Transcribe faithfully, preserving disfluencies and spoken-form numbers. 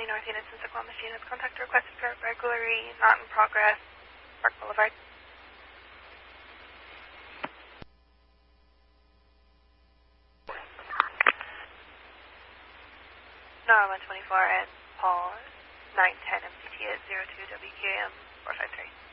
North Units and Sequoia Machines. Contact requested for burglary, not in progress. Park Boulevard. Nora one twenty-four and Paul nine ten M C T at zero two W Q M four five three.